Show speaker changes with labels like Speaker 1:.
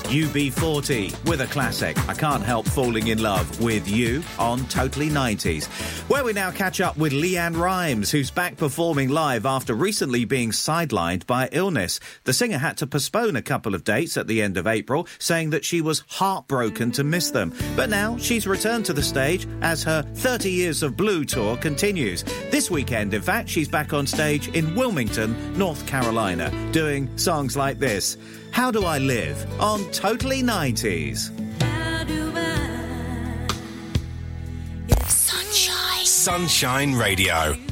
Speaker 1: UB40 with a classic. I can't help falling in love with you on Totally 90s. Where we now catch up with Leanne Rimes, who's back performing live after recently being sidelined by illness. The singer had to postpone a couple of dates at the end of April, saying that she was heartbroken to miss them. But now she's returned to the stage as her 30 Years of Blue tour continues. This weekend, in fact, she's back on stage in Wilmington, North Carolina, doing songs like this. How Do I Live on Totally 90s.
Speaker 2: Sunshine Radio.